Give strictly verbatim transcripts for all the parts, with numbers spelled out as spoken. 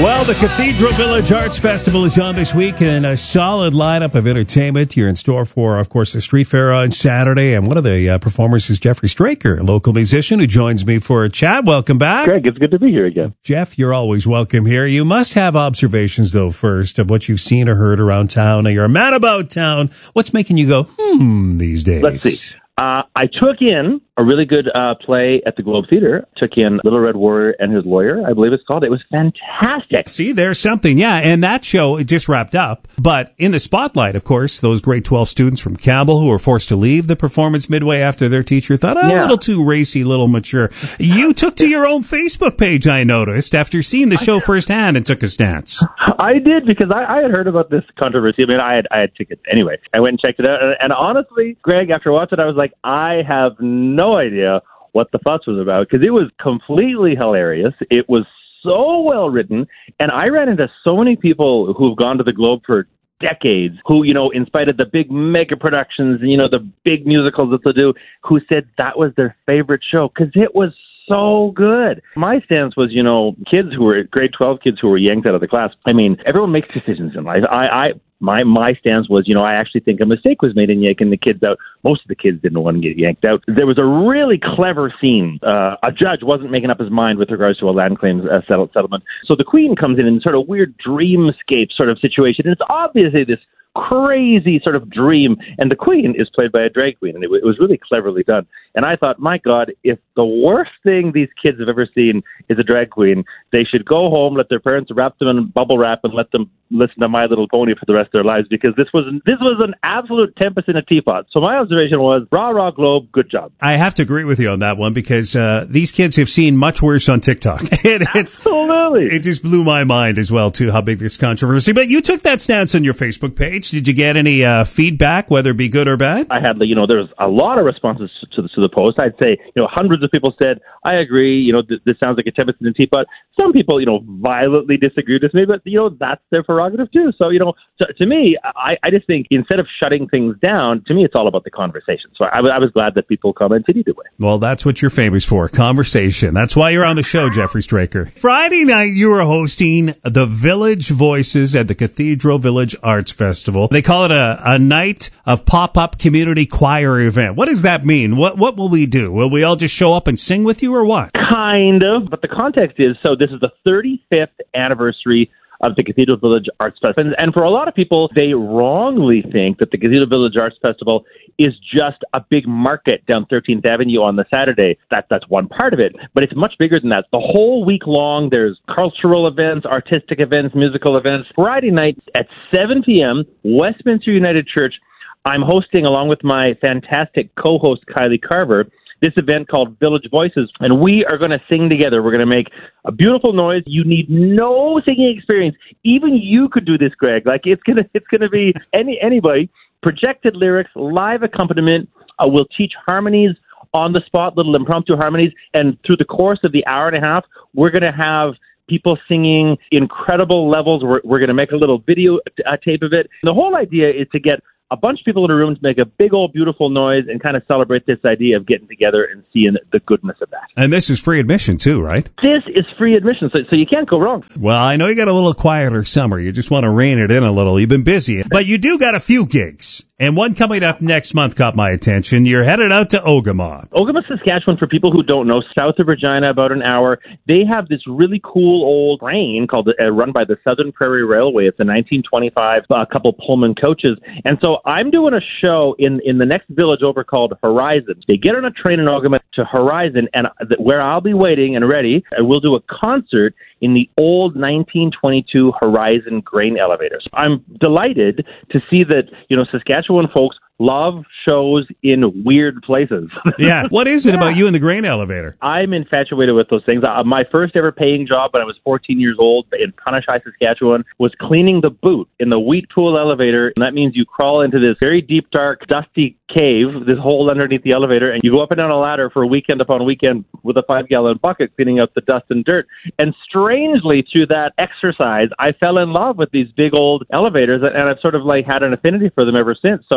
Well, the Cathedral Village Arts Festival is on this week, and a solid lineup of entertainment you're in store for, of course, the Street Fair on Saturday. And one of the uh, performers is Jeffrey Straker, a local musician who joins me for a chat. Welcome back. Greg, it's good to be here again. Jeff, you're always welcome here. You must have observations, though, first, of what you've seen or heard around town. Now, you're a man about town. What's making you go, hmm, these days? Let's see. Uh, I took in a really good uh, play at the Globe Theater. Took in Little Red Warrior and His Lawyer, I believe it's called. It was fantastic. See, there's something. Yeah, and that show, it just wrapped up. But in the spotlight, of course, those grade twelve students from Campbell who were forced to leave the performance midway after their teacher thought, oh, Yeah. a little too racy, a little mature. You took to your own Facebook page, I noticed, after seeing the show firsthand and took a stance. I did, because I, I had heard about this controversy. I mean, I had I had tickets. Anyway, I went and checked it out. And, and honestly, Greg, after watching it, I was like, I have no idea what the fuss was about, because it was completely hilarious. It was so well written. And I ran into so many people who've gone to the Globe for decades who, you know, in spite of the big mega productions and, you know, the big musicals that they do, who said that was their favorite show because it was so good. My stance was, you know, kids who were grade twelve kids who were yanked out of the class. I mean, everyone makes decisions in life. I, I, my, my stance was, you know, I actually think a mistake was made in yanking the kids out. Most of the kids didn't want to get yanked out. There was a really clever scene. Uh, a judge wasn't making up his mind with regards to a land claims uh, settle- settlement. So the Queen comes in in sort of weird dreamscape sort of situation. And it's obviously this crazy sort of dream, and the Queen is played by a drag queen, and it, it was really cleverly done. And I thought, my God, if the worst thing these kids have ever seen is a drag queen, they should go home, let their parents wrap them in bubble wrap, and let them listen to My Little Pony for the rest of their lives, because this was this was an absolute tempest in a teapot. So my observation was, rah, rah, Globe, good job. I have to agree with you on that one, because uh, these kids have seen much worse on TikTok. it, it's, Absolutely. It just blew my mind as well, too, how big this controversy. But you took that stance on your Facebook page. Did you get any uh, feedback, whether it be good or bad? I had, you know, there was a lot of responses to the, to the post. I'd say, you know, hundreds of people said, I agree, you know, th- this sounds like a tempest in a teapot. Some people, you know, violently disagreed with me, but, you know, that's their prerogative too. So, you know, to, to me, I, I just think instead of shutting things down, to me, it's all about the conversation. So I, I was glad that people commented either way. Well, that's what you're famous for, conversation. That's why you're on the show, Jeffrey Straker. Friday night, you were hosting the Village Voices at the Cathedral Village Arts Festival. They call it a, a night of pop-up community choir event. What does that mean? What what will we do? Will we all just show up and sing with you, or what? Kind of, but the context is, so this is the thirty-fifth anniversary of the Cathedral Village Arts Festival. And, and for a lot of people, they wrongly think that the Cathedral Village Arts Festival is just a big market down thirteenth Avenue on the Saturday. That, that's one part of it, but it's much bigger than that. The whole week long, there's cultural events, artistic events, musical events. Friday night at seven p.m., Westminster United Church, I'm hosting, along with my fantastic co-host, Kylie Carver, this event called Village Voices, and we are going to sing together. We're going to make a beautiful noise. You need no singing experience. Even you could do this, Greg. Like, it's gonna, it's gonna be any anybody. Projected lyrics, live accompaniment. Uh, we'll teach harmonies on the spot, little impromptu harmonies, and through the course of the hour and a half, we're going to have people singing incredible levels. We're, we're going to make a little video uh, tape of it. And the whole idea is to get a bunch of people in a room to make a big old beautiful noise and kind of celebrate this idea of getting together and seeing the goodness of that. And this is free admission too, right? This is free admission, so, so you can't go wrong. Well, I know you got a little quieter summer. You just want to rein it in a little. You've been busy, but you do got a few gigs. And one coming up next month caught my attention. You're headed out to Ogama. Ogama, Saskatchewan, for people who don't know, south of Regina, about an hour, they have this really cool old train called uh, run by the Southern Prairie Railway. It's a nineteen twenty-five, a uh, couple Pullman coaches. And so I'm doing a show in, in the next village over called Horizon. They get on a train in Ogama to Horizon, and th- where I'll be waiting and ready, and we'll do a concert in the old nineteen twenty-two Horizon grain elevators. I'm delighted to see that, you know, Saskatchewan folks love shows in weird places. Yeah. What is it yeah. about you and the grain elevator? I'm infatuated with those things. Uh, my first ever paying job when I was fourteen years old in Punashai, Saskatchewan, was cleaning the boot in the Wheat Pool elevator. And that means you crawl into this very deep, dark, dusty cave, this hole underneath the elevator, and you go up and down a ladder for weekend upon weekend with a five-gallon bucket cleaning up the dust and dirt. And strangely, through that exercise, I fell in love with these big old elevators, and I've sort of like had an affinity for them ever since. So now I'm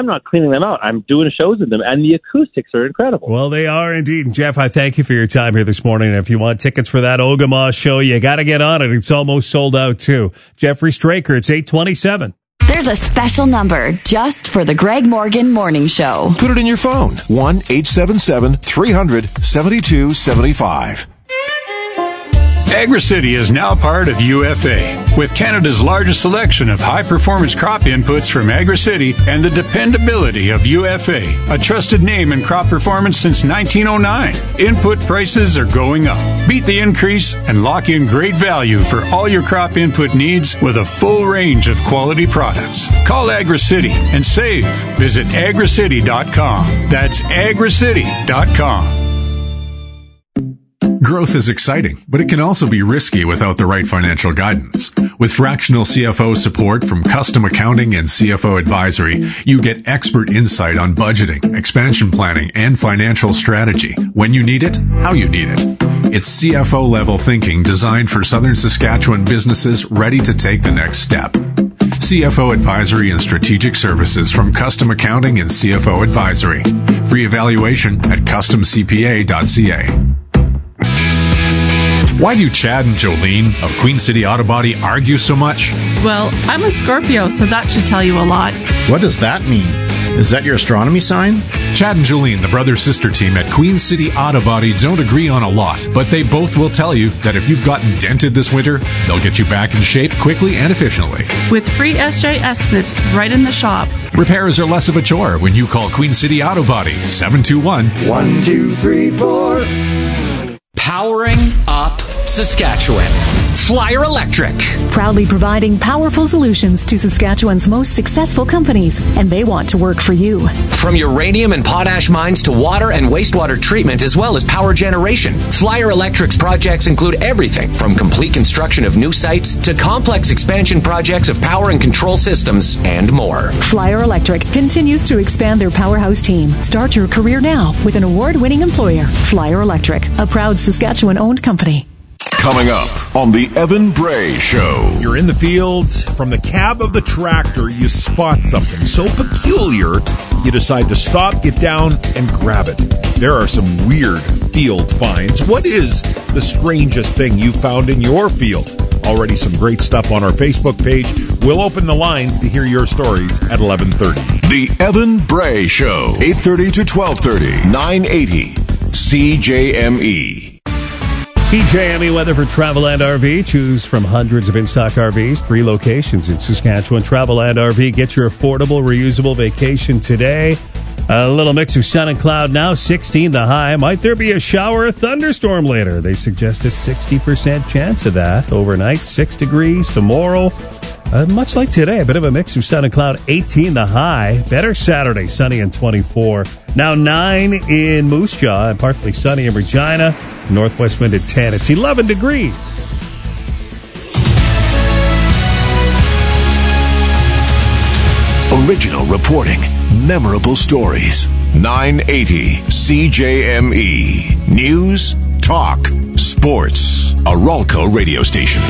not cleaning them out. I'm doing shows in them, and the acoustics are incredible. Well, they are indeed. And Jeff, I thank you for your time here this morning. And if you want tickets for that Ogama show, you got to get on it. It's almost sold out, too. Jeffrey Straker, it's eight twenty-seven. There's a special number just for the Greg Morgan Morning Show. Put it in your phone. one eight seven seven, three hundred, seventy-two seventy-five. AgriCity is now part of U F A. With Canada's largest selection of high-performance crop inputs from AgriCity and the dependability of U F A, a trusted name in crop performance since nineteen oh nine. Input prices are going up. Beat the increase and lock in great value for all your crop input needs with a full range of quality products. Call AgriCity and save. Visit agricity dot com. That's agricity dot com. Growth is exciting, but it can also be risky without the right financial guidance. With fractional C F O support from Custom Accounting and C F O Advisory, you get expert insight on budgeting, expansion planning, and financial strategy. When you need it, how you need it. It's C F O-level thinking designed for Southern Saskatchewan businesses ready to take the next step. C F O Advisory and Strategic Services from Custom Accounting and C F O Advisory. Free evaluation at custom c p a dot c a. Why do Chad and Jolene of Queen City Auto Body argue so much? Well, I'm a Scorpio, so that should tell you a lot. What does that mean? Is that your astronomy sign? Chad and Jolene, the brother-sister team at Queen City Auto Body, don't agree on a lot, but they both will tell you that if you've gotten dented this winter, they'll get you back in shape quickly and efficiently. With free S J estimates right in the shop. Repairs are less of a chore when you call Queen City Auto Body, seven two one, one two three four. Powering up Saskatchewan. Flyer Electric. Proudly providing powerful solutions to Saskatchewan's most successful companies, and they want to work for you. From uranium and potash mines to water and wastewater treatment, as well as power generation, Flyer Electric's projects include everything from complete construction of new sites to complex expansion projects of power and control systems and more. Flyer Electric continues to expand their powerhouse team. Start your career now with an award-winning employer, Flyer Electric, a proud Saskatchewan-owned company. Coming up on the Evan Bray Show. You're in the field. From the cab of the tractor, you spot something so peculiar, you decide to stop, get down, and grab it. There are some weird field finds. What is the strangest thing you found in your field? Already some great stuff on our Facebook page. We'll open the lines to hear your stories at eleven thirty. The Evan Bray Show, eight thirty to twelve thirty, nine eighty C J M E. C J M E weather for Travelland R V. Choose from hundreds of in-stock R Vs, three locations in Saskatchewan. Travelland R V. Get your affordable, reusable vacation today. A little mix of sun and cloud now, sixteen the high. Might there be a shower or thunderstorm later? They suggest a sixty percent chance of that. Overnight, six degrees. Tomorrow, uh, much like today, a bit of a mix of sun and cloud, eighteen the high. Better Saturday, sunny and twenty-four. Now nine in Moose Jaw and partly sunny in Regina. Northwest wind at ten. It's eleven degrees. Original reporting. Memorable stories. nine eighty C J M E. News, talk, sports. A Ralco radio station.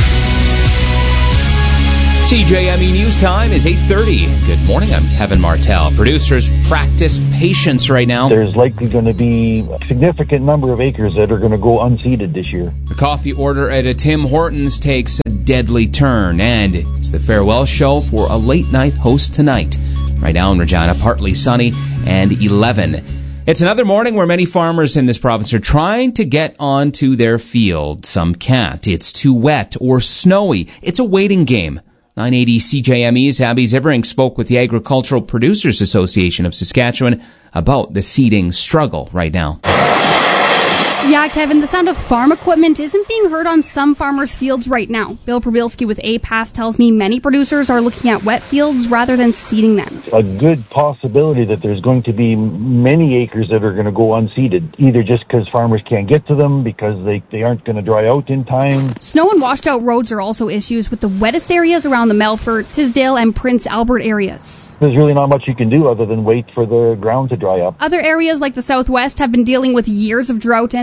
C J M E News Time is eight thirty. Good morning, I'm Kevin Martell. Producers practice patience right now. There's likely going to be a significant number of acres that are going to go unseeded this year. The coffee order at a Tim Hortons takes a deadly turn, and it's the farewell show for a late-night host tonight. Right now in Regina, partly sunny and eleven. It's another morning where many farmers in this province are trying to get onto their field. Some can't. It's too wet or snowy. It's a waiting game. nine eighty C J M E's Abby Zivering spoke with the Agricultural Producers Association of Saskatchewan about the seeding struggle right now. Yeah, Kevin, the sound of farm equipment isn't being heard on some farmers' fields right now. Bill Probilski with A P A S tells me many producers are looking at wet fields rather than seeding them. A good possibility that there's going to be many acres that are going to go unseeded, either just because farmers can't get to them, because they, they aren't going to dry out in time. Snow and washed out roads are also issues, with the wettest areas around the Melfort, Tisdale, and Prince Albert areas. There's really not much you can do other than wait for the ground to dry up. Other areas like the Southwest have been dealing with years of drought and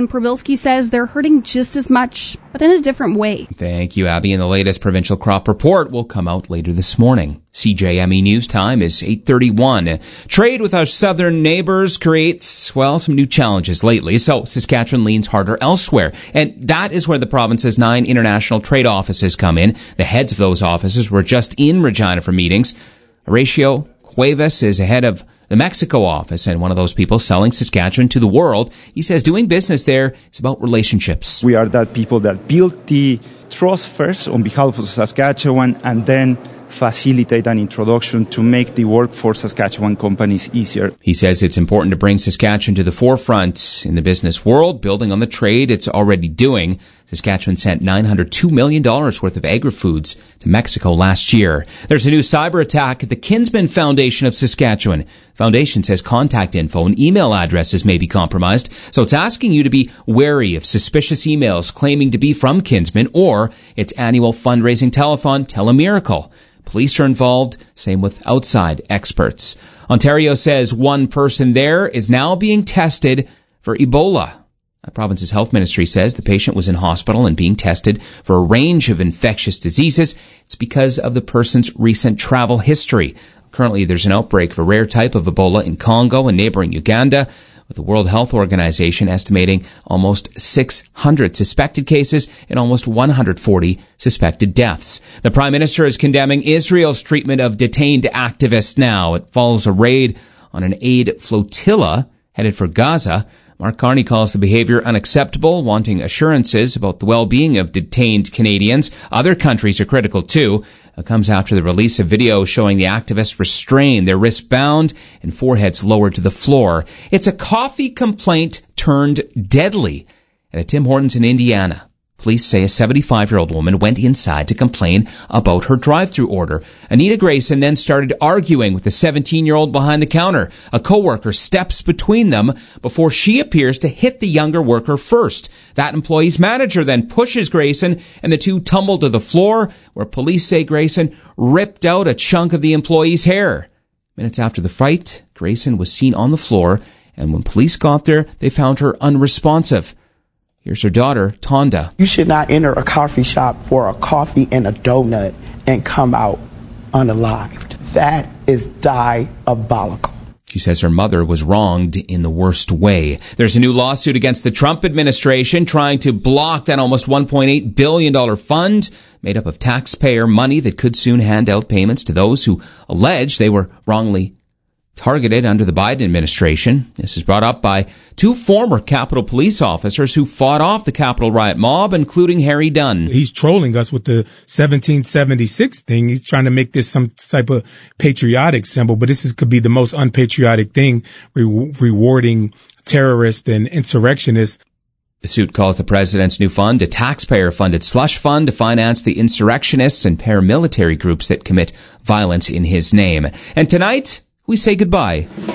Evan Probilski says they're hurting just as much, but in a different way. Thank you, Abby. And the latest provincial crop report will come out later this morning. C J M E News Time is eight thirty-one. Trade with our southern neighbors creates, well, some new challenges lately, so Saskatchewan leans harder elsewhere. And that is where the province's nine international trade offices come in. The heads of those offices were just in Regina for meetings. Horatio Cuevas is head of the Mexico office and one of those people selling Saskatchewan to the world. He says doing business there is about relationships. We are that people that build the trust first on behalf of Saskatchewan and then facilitate an introduction to make the work for Saskatchewan companies easier. He says it's important to bring Saskatchewan to the forefront in the business world, building on the trade it's already doing. Saskatchewan sent nine hundred two million dollars worth of agri-foods to Mexico last year. There's a new cyber attack at the Kinsman Foundation of Saskatchewan. Foundation says contact info and email addresses may be compromised, so it's asking you to be wary of suspicious emails claiming to be from Kinsman or its annual fundraising telethon, Tell a Miracle. Police are involved, same with outside experts. Ontario says one person there is now being tested for Ebola. The province's health ministry says the patient was in hospital and being tested for a range of infectious diseases. It's because of the person's recent travel history. Currently, there's an outbreak of a rare type of Ebola in Congo and neighboring Uganda, with the World Health Organization estimating almost six hundred suspected cases and almost one hundred forty suspected deaths. The Prime Minister is condemning Israel's treatment of detained activists now. It follows a raid on an aid flotilla headed for Gaza. Mark Carney calls the behavior unacceptable, wanting assurances about the well-being of detained Canadians. Other countries are critical too. It comes after the release of video showing the activists restrained, their wrists bound, and foreheads lowered to the floor. It's a coffee complaint turned deadly at a Tim Hortons in Indiana. Police say a seventy-five-year-old woman went inside to complain about her drive-thru order. Anita Grayson then started arguing with the seventeen-year-old behind the counter. A coworker steps between them before she appears to hit the younger worker first. That employee's manager then pushes Grayson, and the two tumble to the floor, where police say Grayson ripped out a chunk of the employee's hair. Minutes after the fight, Grayson was seen on the floor, and when police got there, they found her unresponsive. Here's her daughter, Tonda. You should not enter a coffee shop for a coffee and a donut and come out unalived. That is diabolical. She says her mother was wronged in the worst way. There's a new lawsuit against the Trump administration trying to block that almost one point eight billion dollars fund made up of taxpayer money that could soon hand out payments to those who allege they were wrongly targeted under the Biden administration. This is brought up by two former Capitol Police officers who fought off the Capitol riot mob, including Harry Dunn. He's trolling us with the seventeen seventy-six thing. He's trying to make this some type of patriotic symbol, but this is, could be the most unpatriotic thing, re- rewarding terrorists and insurrectionists. The suit calls the president's new fund a taxpayer-funded slush fund to finance the insurrectionists and paramilitary groups that commit violence in his name. And tonight, we say goodbye. It's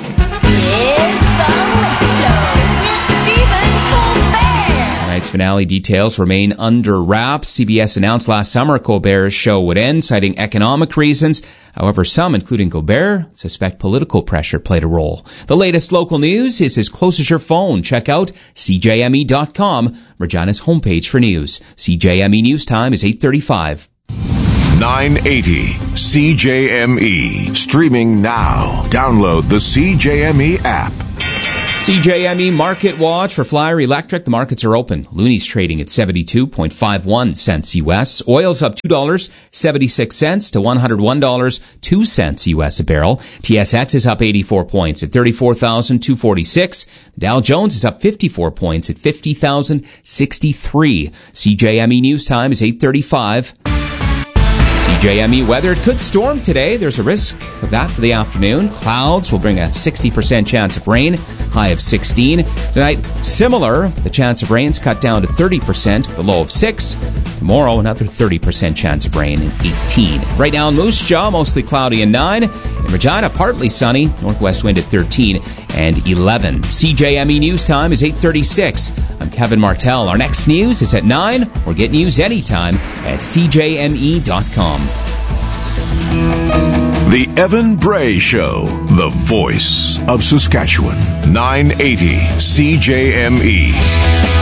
the Late Show with Stephen Colbert. Tonight's finale details remain under wraps. C B S announced last summer Colbert's show would end, citing economic reasons. However, some, including Colbert, suspect political pressure played a role. The latest local news is as close as your phone. Check out C J M E dot com, Regina's homepage for news. C J M E News Time is eight thirty-five. nine eighty C J M E. Streaming now. Download the C J M E app. C J M E Market Watch for Flyer Electric. The markets are open. Looney's trading at seventy-two point five one cents U S. Oil's up two dollars and seventy-six cents to one hundred one dollars and two cents U S a barrel. T S X is up eighty-four points at thirty-four thousand two hundred forty-six. Dow Jones is up fifty-four points at fifty thousand sixty-three. C J M E News Time is eight thirty-five. C J M E weather. It could storm today. There's a risk of that for the afternoon. Clouds will bring a sixty percent chance of rain, high of sixteen. Tonight, similar. The chance of rain's cut down to thirty percent, the low of six. Tomorrow, another thirty percent chance of rain and eighteen. Right now in Moose Jaw, mostly cloudy and nine. In Regina, partly sunny. Northwest wind at thirteen and eleven. C J M E News Time is eight thirty-six. I'm Kevin Martell. Our next news is at nine, or get news anytime at C J M E dot com. The Evan Bray Show, the voice of Saskatchewan. nine eighty C J M E.